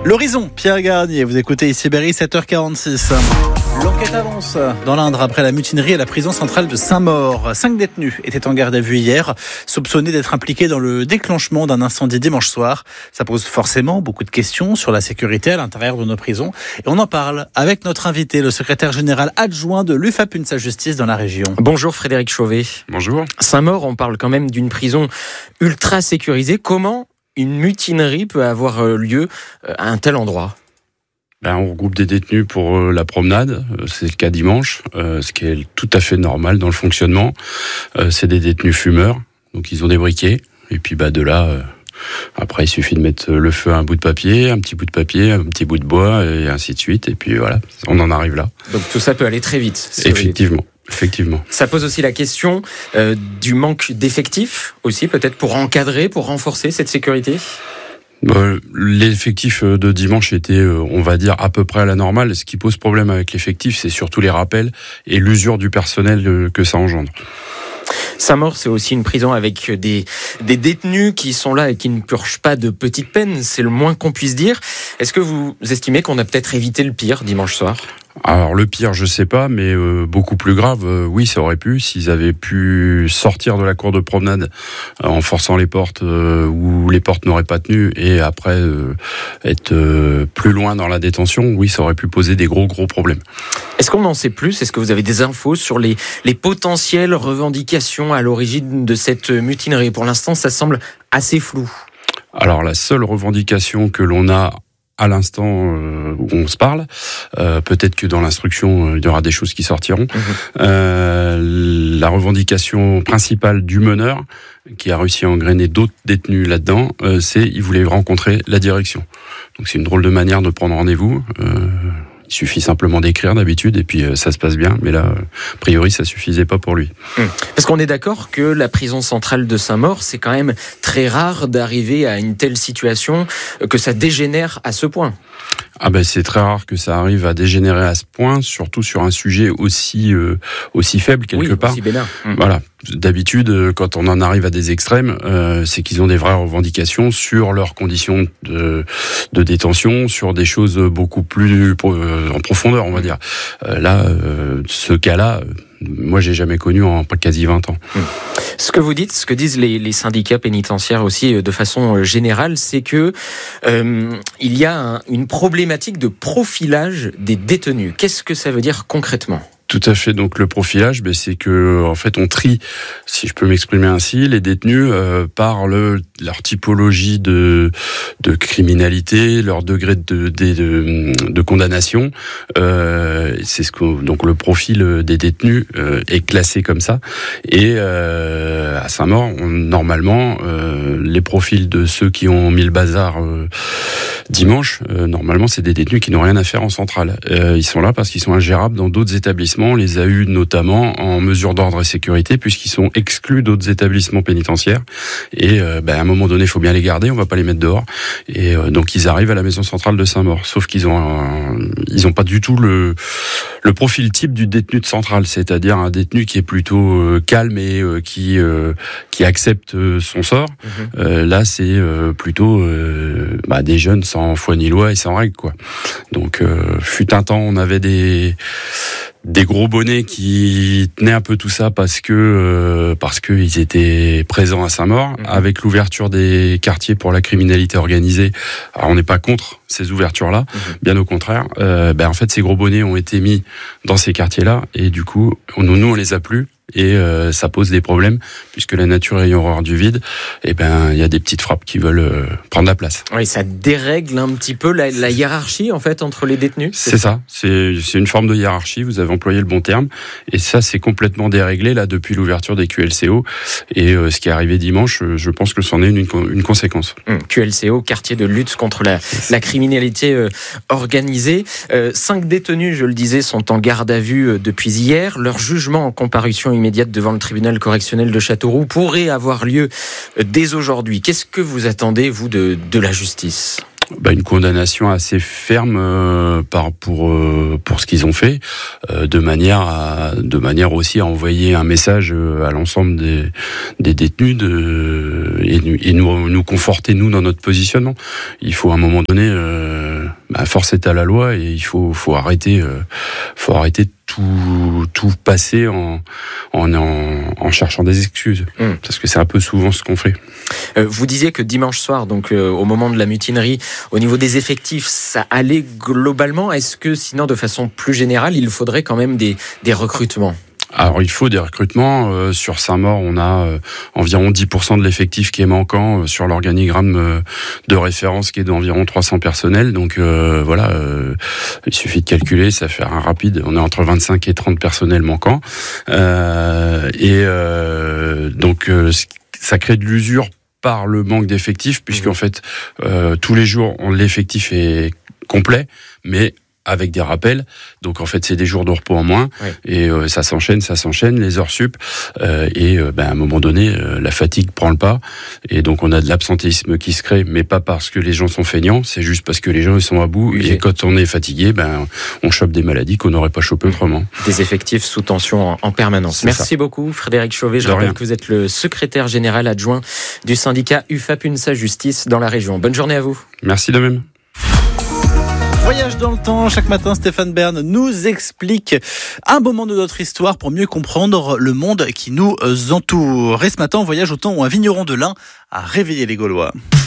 L'horizon, Pierre Garnier, vous écoutez ici Berry, 7h46. L'enquête avance dans l'Indre après la mutinerie à la prison centrale de Saint-Maur. 5 détenus étaient en garde à vue hier, soupçonnés d'être impliqués dans le déclenchement d'un incendie dimanche soir. Ça pose forcément beaucoup de questions sur la sécurité à l'intérieur de nos prisons. Et on en parle avec notre invité, le secrétaire général adjoint de l'UFAPUNSA Justice dans la région. Bonjour Frédéric Chauvet. Bonjour. Saint-Maur, on parle quand même d'une prison ultra sécurisée. Comment une mutinerie peut avoir lieu à un tel endroit ? On regroupe des détenus pour la promenade, c'est le cas dimanche, ce qui est tout à fait normal dans le fonctionnement. C'est des détenus fumeurs, donc ils ont des briquets, et puis de là, après il suffit de mettre le feu à un bout de papier, un petit bout de papier, un petit bout de bois, et ainsi de suite, et puis voilà, on en arrive là. Donc tout ça peut aller très vite. Effectivement. Ça pose aussi la question du manque d'effectifs, aussi peut-être pour encadrer, pour renforcer cette sécurité. L'effectif de dimanche était, on va dire, à peu près à la normale. Ce qui pose problème avec l'effectif, c'est surtout les rappels et l'usure du personnel que ça engendre. Saint-Maur, c'est aussi une prison avec des détenus qui sont là et qui ne purgent pas de petites peines, c'est le moins qu'on puisse dire. Est-ce que vous estimez qu'on a peut-être évité le pire dimanche soir ? Alors le pire, je sais pas, mais beaucoup plus grave, oui, ça aurait pu, s'ils avaient pu sortir de la cour de promenade en forçant les portes où les portes n'auraient pas tenu et après être plus loin dans la détention, oui, ça aurait pu poser des gros problèmes. Est-ce qu'on en sait plus ? Est-ce que vous avez des infos sur les potentielles revendications à l'origine de cette mutinerie ? Pour l'instant, ça semble assez flou. Alors la seule revendication que l'on a à l'instant où on se parle, peut-être que dans l'instruction il y aura des choses qui sortiront. La revendication principale du meneur, qui a réussi à engrainer d'autres détenus là-dedans, c'est qu'il voulait rencontrer la direction. Donc c'est une drôle de manière de prendre rendez-vous. Il suffit simplement d'écrire d'habitude et puis ça se passe bien, mais là, a priori, ça suffisait pas pour lui. Parce qu'on est d'accord que la prison centrale de Saint-Maur, c'est quand même très rare d'arriver à une telle situation, que ça dégénère à ce point. C'est très rare que ça arrive à dégénérer à ce point, surtout sur un sujet aussi faible quelque part. Aussi bénin. Voilà. D'habitude, quand on en arrive à des extrêmes, c'est qu'ils ont des vraies revendications sur leurs conditions de détention, sur des choses beaucoup plus en profondeur, on va dire. Là, ce cas-là, moi, j'ai jamais connu en quasi 20 ans. Ce que vous dites, ce que disent les syndicats pénitentiaires aussi de façon générale, c'est que il y a une problématique de profilage des détenus. Qu'est-ce que ça veut dire concrètement ? Tout à fait. Donc le profilage, c'est que en fait on trie, si je peux m'exprimer ainsi, les détenus par leur typologie de criminalité, leur degré de condamnation. C'est donc le profil des détenus est classé comme ça. Et à Saint-Maur, normalement, les profils de ceux qui ont mis le bazar dimanche, normalement, c'est des détenus qui n'ont rien à faire en centrale. Ils sont là parce qu'ils sont ingérables dans d'autres établissements. On les a eus notamment en mesure d'ordre et sécurité puisqu'ils sont exclus d'autres établissements pénitentiaires. Et à un moment donné, il faut bien les garder, on va pas les mettre dehors. Et donc ils arrivent à la maison centrale de Saint-Maur. Sauf qu'ils ont pas du tout le profil type du détenu de centrale, c'est-à-dire un détenu qui est plutôt calme et qui accepte son sort. Là, c'est plutôt des jeunes sans foi ni loi et sans règle, quoi. Donc, fut un temps, on avait des gros bonnets qui tenaient un peu tout ça parce que ils étaient présents à Saint-Maur. Avec l'ouverture des quartiers pour la criminalité organisée, alors on n'est pas contre ces ouvertures-là, bien au contraire. En fait, ces gros bonnets ont été mis dans ces quartiers-là et du coup, nous on les a plus. Et ça pose des problèmes puisque la nature ayant horreur du vide, il y a des petites frappes qui veulent prendre la place. Oui, ça dérègle un petit peu la hiérarchie en fait entre les détenus. C'est ça. C'est une forme de hiérarchie. Vous avez employé le bon terme. Et ça, c'est complètement déréglé là depuis l'ouverture des QLCO. Et ce qui est arrivé dimanche, je pense que c'en est une conséquence. QLCO, quartier de lutte contre la criminalité organisée. 5 détenus, je le disais, sont en garde à vue depuis hier. Leur jugement en comparution immédiate devant le tribunal correctionnel de Châteauroux pourrait avoir lieu dès aujourd'hui. Qu'est-ce que vous attendez, vous, de la justice ? Une condamnation assez ferme pour ce qu'ils ont fait, de manière aussi à envoyer un message à l'ensemble des détenus et nous conforter nous dans notre positionnement. Il faut à un moment donné, force est à la loi et il faut arrêter tout passer en cherchant des excuses, parce que c'est un peu souvent ce qu'on fait. Vous disiez que dimanche soir, donc au moment de la mutinerie, au niveau des effectifs, ça allait globalement. Est-ce que sinon, de façon plus générale, il faudrait quand même des recrutements ? Alors il faut des recrutements. Sur Saint-Maur, on a environ 10% de l'effectif qui est manquant sur l'organigramme de référence qui est d'environ 300 personnels. Donc il suffit de calculer, ça fait un rapide. On est entre 25 et 30 personnels manquants. Donc ça crée de l'usure par le manque d'effectifs, puisqu'en fait tous les jours l'effectif est complet, mais avec des rappels, donc en fait c'est des jours de repos en moins, et ça s'enchaîne, les heures sup, à un moment donné la fatigue prend le pas, et donc on a de l'absentéisme qui se crée, mais pas parce que les gens sont feignants, c'est juste parce que les gens ils sont à bout, et quand on est fatigué, on chope des maladies qu'on n'aurait pas chopées autrement. Des effectifs sous tension en permanence. Merci beaucoup Frédéric Chauvet, je rappelle que vous êtes le secrétaire général adjoint du syndicat UFAP-UNSA Justice dans la région. Bonne journée à vous. Merci de même. Voyage dans le temps, chaque matin Stéphane Bern nous explique un moment de notre histoire pour mieux comprendre le monde qui nous entoure. Et ce matin, on voyage au temps où un vigneron de lin a réveillé les Gaulois.